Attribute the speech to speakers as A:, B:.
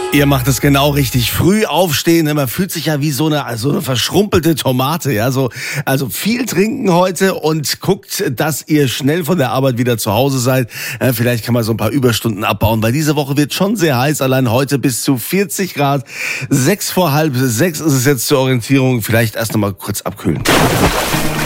A: Ihr macht es genau richtig. Früh aufstehen, ne? Man fühlt sich ja wie so eine verschrumpelte Tomate, ja. Also viel trinken heute und guckt, dass ihr schnell von der Arbeit wieder zu Hause seid. Vielleicht kann man so ein paar Überstunden abbauen, weil diese Woche wird schon sehr heiß. Allein heute bis zu 40 Grad. 5:06 ist es jetzt zur Orientierung. Vielleicht erst noch mal kurz abkühlen.